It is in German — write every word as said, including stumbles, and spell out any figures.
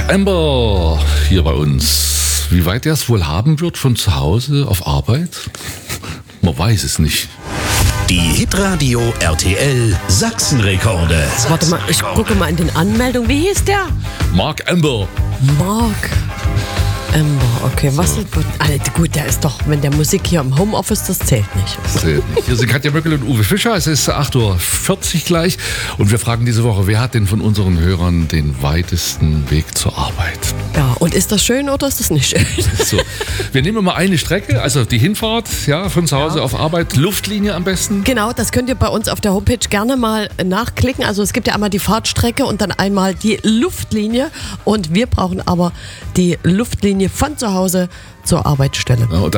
Amber hier bei uns. Wie weit er es wohl haben wird von zu Hause auf Arbeit? Man weiß es nicht. Die Hitradio R T L Sachsenrekorde. Warte mal, ich gucke mal in den Anmeldungen. Wie hieß der? Mark Amber. Mark Amber, okay. Was ist, also gut, der ist doch, wenn der Musik hier im Homeoffice, das zählt nicht. Das zählt nicht. Hier sind Katja Möckel und Uwe Fischer. Es ist acht Uhr vierzig gleich. Und wir fragen diese Woche, wer hat denn von unseren Hörern den weitesten Weg zur Arbeit? Ja, und ist das schön oder ist das nicht schön? So, wir nehmen mal eine Strecke, also die Hinfahrt, ja, von zu Hause Ja. auf Arbeit, Luftlinie am besten. Genau, das könnt ihr bei uns auf der Homepage gerne mal nachklicken. Also es gibt ja einmal die Fahrtstrecke und dann einmal die Luftlinie. Und wir brauchen aber die Luftlinie von zu Hause zur Arbeitsstelle. Ja, und